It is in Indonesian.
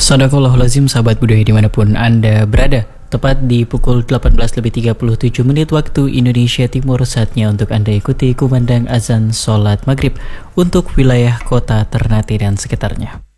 Sadaqallahulazim, sahabat budaya dimanapun Anda berada. Tepat di pukul 18:37 waktu Indonesia Timur, saatnya untuk Anda ikuti kumandang azan sholat maghrib untuk wilayah kota Ternate dan sekitarnya.